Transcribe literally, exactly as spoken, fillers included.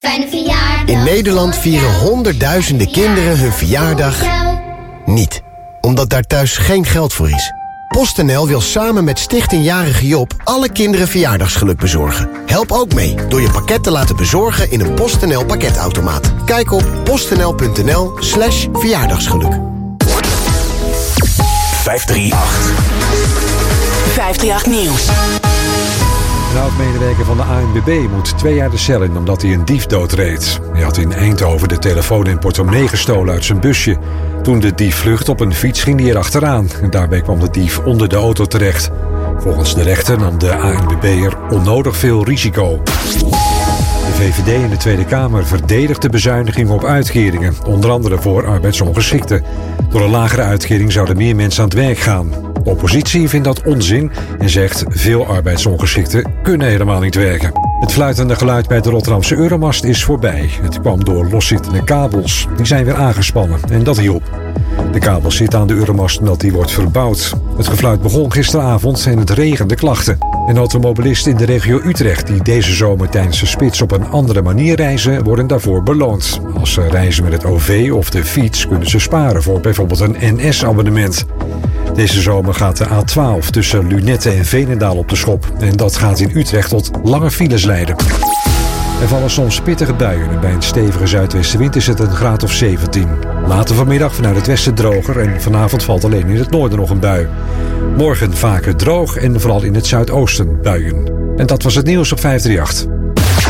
Fijne verjaardag. In Nederland vieren honderdduizenden kinderen hun verjaardag niet. Omdat daar thuis geen geld voor is. PostNL wil samen met Stichting Jarige Job alle kinderen verjaardagsgeluk bezorgen. Help ook mee door je pakket te laten bezorgen in een PostNL pakketautomaat. Kijk op postnl.nl slash verjaardagsgeluk. vijf drie acht. vijf drie acht Nieuws. Een oud-medewerker van de A N W B moet twee jaar de cel in omdat hij een dief doodreed. Hij had in Eindhoven de telefoon en portemonnee gestolen uit zijn busje. Toen de dief vlucht op een fiets ging hij erachteraan. En daarbij kwam de dief onder de auto terecht. Volgens de rechter nam de A N W B'er onnodig veel risico. De V V D in de Tweede Kamer verdedigt de bezuinigingen op uitkeringen, onder andere voor arbeidsongeschikten. Door een lagere uitkering zouden meer mensen aan het werk gaan. De oppositie vindt dat onzin en zegt veel arbeidsongeschikten kunnen helemaal niet werken. Het fluitende geluid bij de Rotterdamse Euromast is voorbij. Het kwam door loszittende kabels. Die zijn weer aangespannen en dat hielp. De kabel zit aan de Euromast omdat die wordt verbouwd. Het gefluit begon gisteravond en het regende klachten. En automobilisten in de regio Utrecht die deze zomer tijdens de spits op een andere manier reizen, worden daarvoor beloond. Als ze reizen met het O V of de fiets kunnen ze sparen voor bijvoorbeeld een N S-abonnement. Deze zomer gaat de A twaalf tussen Lunette en Veenendaal op de schop. En dat gaat in Utrecht tot lange files leiden. Er vallen soms pittige buien en bij een stevige zuidwestenwind is het een graad of zeventien. Later vanmiddag vanuit het westen droger en vanavond valt alleen in het noorden nog een bui. Morgen vaker droog en vooral in het zuidoosten buien. En dat was het nieuws op vijf drie acht.